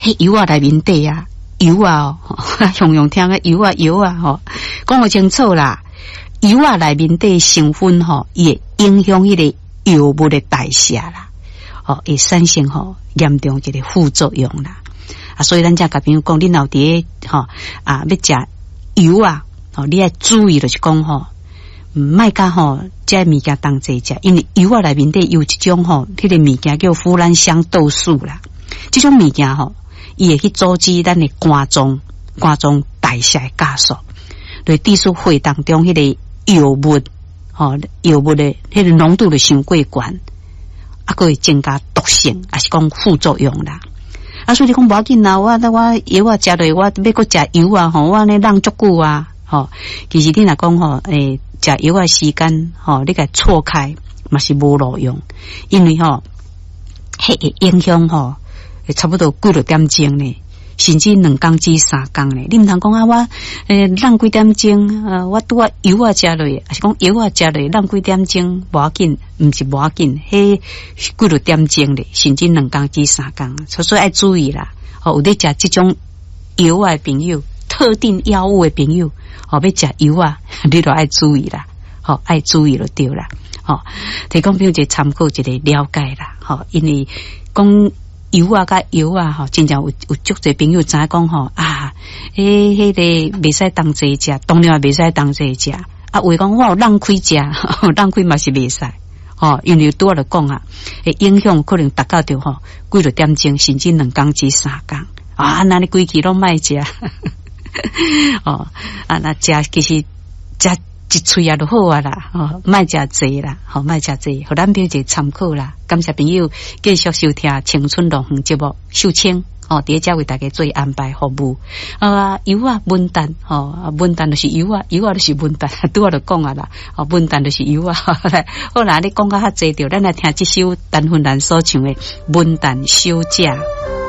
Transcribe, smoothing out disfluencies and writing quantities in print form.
迄油啊内面底啊，油啊，雄雄听个油啊吼，讲好清楚啦。油啊内面底成分吼，伊会影响迄个药物的代谢啦，会产生严重一个副作用啦。所以咱才甲朋友讲，你老爹要食油啊，你要注意就是讲莫甲这物件当济食，因为油啊内面底有一种迄个物件叫呋兰香豆素啦，这种物件伊会去阻止咱的肝脏代谢的加速，对致使血当中迄个药物药物的迄个浓度就伤过高，还会增加毒性，还是讲副作用啦。所以你讲无要紧啦，我药啊食落，我要搁食油啊，我安尼让足久啊，其实你若讲食药啊时间你甲错开嘛是无路用，因为迄会影响差不多几落点钟呢，甚至2天至3天呢。你毋通讲我让几点钟我拄油啊食落，还是讲药啊食落让几点钟无要紧，毋是无要紧，迄几落点钟咧，甚至2天至3天，所以要注意啦。有咧食这种药啊的朋友，特定药物的朋友，要食油啊，你都要注意啦，爱注意就对啦。提供朋友一个参考，一个了解啦。因为讲油啊甲药啊，真正有足侪朋友知影讲迄个袂使当济食，当然也袂使当济食。话讲我有浪费食，浪费嘛是袂使。因为拄仔就讲会影响可能达到着几落点钟，甚至2天至3天。那你规期拢莫食。那食其实食一喙就好啊啦，莫食济啦，莫食济，互咱朋友一个参考啦。感谢朋友继续收听《青春乐园》节目，秀清伫遮为大家做安排服务。油啊文旦，文旦就是油啊，油啊就是文旦，拄仔就讲啊啦，文旦就是油啊。好啦，你讲到较济着，咱来听这首陈芬兰所唱的《文旦小姐》。